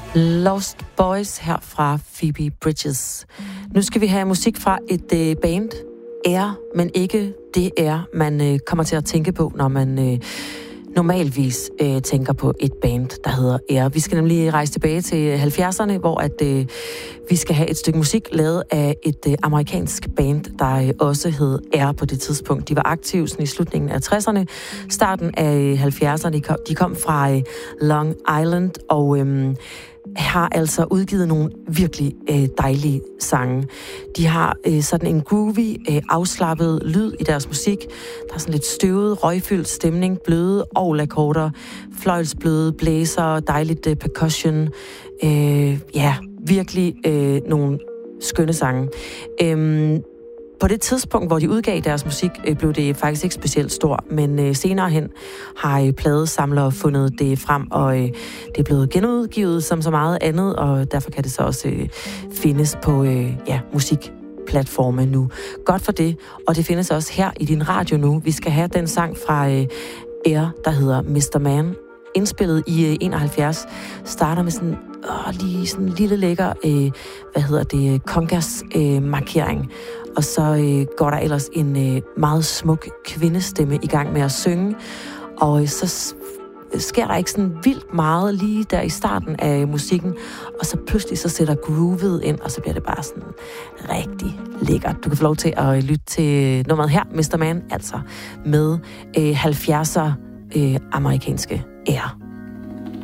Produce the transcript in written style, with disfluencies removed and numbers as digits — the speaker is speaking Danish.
Lost Boys her fra Phoebe Bridgers. Nu skal vi have musik fra et band, Air, men ikke det Air, man kommer til at tænke på, når man normalvis tænker på et band, der hedder Air. Vi skal nemlig rejse tilbage til 70'erne, hvor vi skal have et stykke musik lavet af et amerikansk band, der også hed Air på det tidspunkt. De var aktive i slutningen af 60'erne, starten af 70'erne. De kom fra Long Island og har altså udgivet nogle virkelig dejlige sange. De har sådan en groovy, afslappet lyd i deres musik. Der er sådan lidt støvet, røgfyldt stemning, bløde orgelakkorder, fløjlsbløde blæser, dejligt percussion. Virkelig nogle skønne sange. På det tidspunkt, hvor de udgav deres musik, blev det faktisk ikke specielt stor, men senere hen har pladesamlere fundet det frem, og det er blevet genudgivet som så meget andet, og derfor kan det så også findes på musikplatforme nu. Godt for det, og det findes også her i din radio nu. Vi skal have den sang fra Air, der hedder Mr. Man, indspillet i 71, starter med sådan lige sådan en lille lækker congas markering. Og så går der ellers en meget smuk kvindestemme i gang med at synge. Og så sker der ikke sådan vildt meget lige der i starten af musikken. Og så pludselig så sætter groovet ind, og så bliver det bare sådan rigtig lækkert. Du kan få lov til at lytte til nummeret her, Mr. Man, altså med 70'er amerikanske Air.